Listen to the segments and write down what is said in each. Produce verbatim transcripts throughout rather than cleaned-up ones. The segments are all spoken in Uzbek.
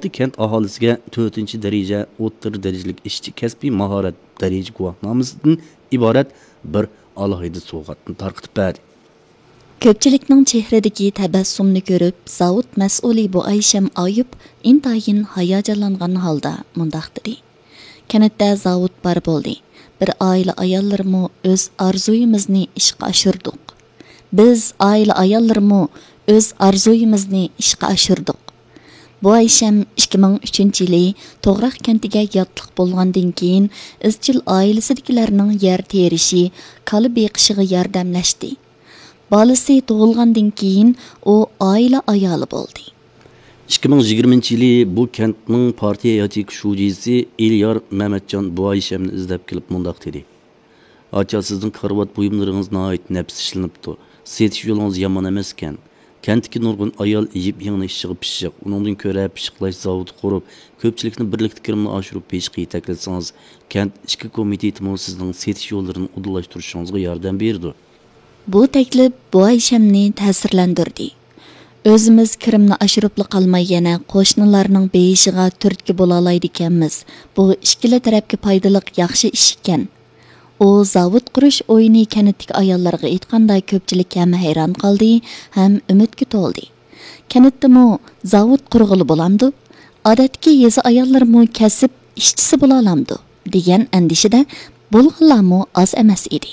olti kent aholisiga to'rtinchi daraja o'rta darajalik ishchi kasbiy mahorat daraja guvohnomasidan iborat bir alohida sovg'atni tarqitib berdi. Ko'pchilikning chehradagi tabassumni ko'rib, zavod mas'uli bu Aysham Ayub intayin hayajonlangan holda mundaq dedi. Kanatda zavod bar bo'ldi. Bir oila ayollarimi o'z orzuyimizni ishga oshirdik. Biz oila ayollarimi o'z orzuyimizni ishga oshirdik. Bu Aysham ikki ming uchinchi yili To'g'raq kentiga yotliq bo'lgandan keyin izchil oilasidagilarning yer terishi, kala beqishiga yordamlashdi. Balasi tug'ilgandan keyin u oila ayoli bo'ldi. ikki ming yigirmanchi yili bu kentning partiya yotik shujisi Elyor Mamatjon bu Ayshamni izlab kelib mundaq dedi. Acha sizning qarvat buyumlaringiz nihoyat nafs ishlanibdi. Setish yo'lingiz yomon emas ekan. Kentdagi nurg'un ayol yeb yengni ishiga pishiq, uningdan ko'ra pishiqlash zavodi qurib, ko'pchilikni birlikda kirimni oshirib peshqa yetaklasangiz, kent ichki komitetimi sizning setish yo'llarini uddalashtirishingizga yordam berdi. Bu taklif bu Ayshamni ta'sirlantirdi. O'zimiz kirimni oshiribli qolmay yana qo'shnilarning beyishiga turtki bo'la olmaydi ekanmiz. Bu ikkala tarafga foydali yaxshi ish ekan. U zavod qurish o'yini kanatdagi ayollarga aytganda ko'pchilik ham hayron qoldi, ham umidga to'ldi. Kanatdimi zavod qurg'ili bo'lamdi? Odatdagi yezi ayollarmi kasb ishchisi bo'la olamdi degan andishida bo'lg'anlarmi oz emas edi.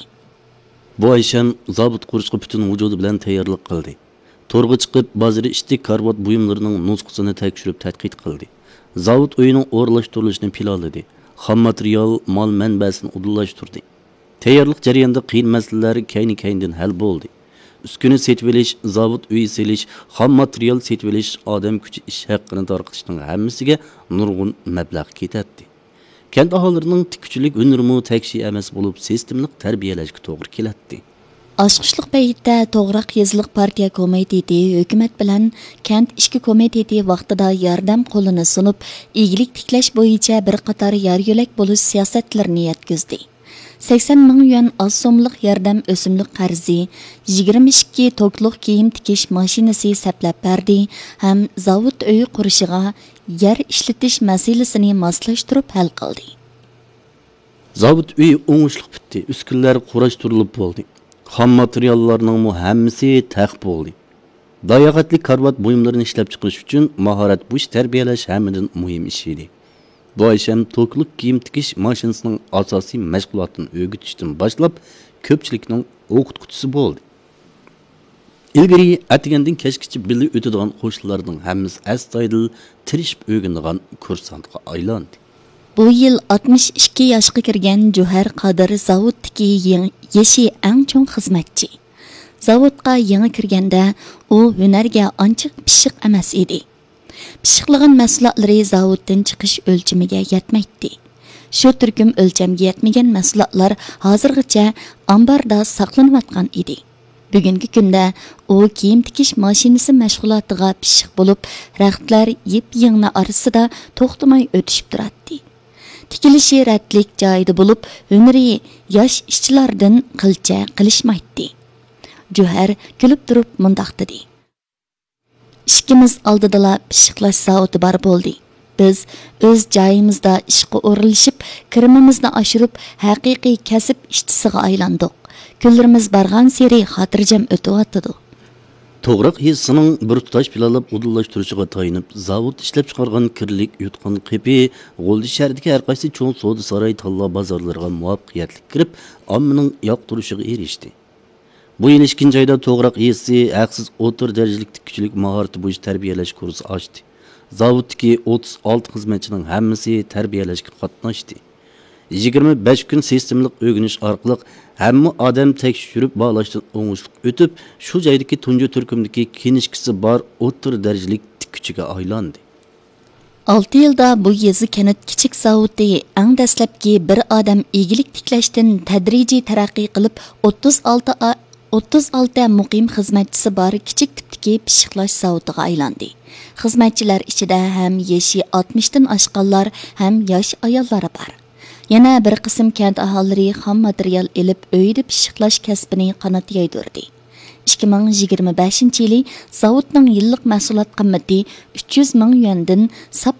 Bu Aysham zavod qurishga butun vujudi bilan tayyorlik qildi. To'rga chiqib, ba'zi ishchi karvat buyumlarining nusxasini tekshirib tadqiq qildi. Zavod uyining o'rlashtirilishini planladi. Xam material, mol manbasini uddalashtirdi. Tayyorlik jarayonida qiyin masalalar kayni-kayndan hal bo'ldi. Uskuni setib olish, zavod uyi selish, xam material setib olish, odam kuchi ish haqqini tarqatishning hammasiga nurg'un mablag' ketadi. Kent aholilarining tikuvchilik hunarimi takshi emas bo'lib, sistemlik tarbiyalashga to'g'ri keladi. Aşqışlıq paytda To'g'raq yezliq partiya komiteti hukumat bilan kent ishki komiteti vaqtida yordam qo'lini sunib, igilik tiklash bo'yicha bir qator yer-yo'lak bo'lish siyosatlarini yetkazdi. sakson ming yuan oz so'mlik yordam o'simlik qarzi, yigirma ikki tokliq kiyim tikish mashinasi saplab berdi, ham zavod uyi qurishiga yer ishlatish masalasini moslashtirib hal qildi. Zavod uyi o'ngishliq bitdi, uskunlar qurashtirilib bo'ldi. Xam materiallarning hammasi taq bo'ldi. Dayoqatli karvat buyumlarini ishlab chiqarish uchun mahorat bu ish tarbiyalash hammadan muhim ish edi. Bu Aysham to'kliq kiyim tikish mashinasining asosiy mashg'ulotini o'rgatishdan boshlab ko'pchilikning o'qituvchisi bo'ldi. Ilgari atgandan kechgacha birga o'tadigan qo'shnilarning hammasi astoydil tirishib o'rganadigan kursantga aylandi. Bu yil oltmish ikki yoshga kirgan Juhar Qodir zavoddagi yeshi eng cho'ng xizmatchi. Zavodga yangi kirganda u hunarga ancha pishiq emas edi. Pishiqlagan mahsulotlari zavoddan chiqish o'lchamiga yetmaydi. Shu turkum o'lchamga yetmagan mahsulotlar hozirgacha ambarda saqlanayotgan edi. Bugungi kunda u kiyim tikish mashinasi mashg'ulotiga pishiq bo'lib, raxtlar yep-yengni orasida to'xtamay o'tishib turadi. Tikilishi ratlik joyida bo'lib, hunari yosh ishchilardan qilcha qilishmaydi. Juhar kulib turib mundaq dedi. Ishkimiz oldidala pishiqlash zavodi bar bo'ldi. Biz o'z joyimizda ishga o'rilishib, kirimimizni oshirib, haqiqiy kasb ishchisiga aylandik. Kunlarimiz bargan seri xotirjam o'tyapti. To'g'raq hisining bir tutash planlab uddalashtirishiga tayinib, zavod ishlab chiqargan kirlik yutqan qipi, G'oldi shahridagi har qaysi cho'ng savdo saroy tanlov bozorlariga muvaffaqiyatli kirib, ommaning yoqtirishiga erishdi. Bu yil ikkinchi oyda To'g'raq hisi haqsiz o'tir darajalik tikuvchilik mahorati bo'yicha tarbiyalash kursi ochdi. Zavoddagi o'ttiz olti xizmatchining hammasi tarbiyalashga qatnashdi. yigirma besh kun sistemlik o'rganish orqali hamma odam tekshirib bog'lashdan o'ngishli o'tib, shu joydagi tunji turkumdagi kinishkisi bor o'tir darajalik tikuvchiga aylandi. olti yilda bu yezi kanat kichik zavodi eng dastlabki bir odam egilik tiklashdan tadrijiy taraqqiy qilib o'ttiz olti o'ttiz olti muqim xizmatchisi bor kichik tipdagi pishiqlash zavodiga aylandi. Xizmatchilar ichida ham yeshi oltmishdan oshganlar, ham yosh ayollar bor. Yana bir qism kent aholilari xam material elib uyda pishiqlash kasbini qanot yaydirdi. ikki ming yigirma beshinchi yili zavodning yillik mahsulot qimmati uch yuz ming yuandan sap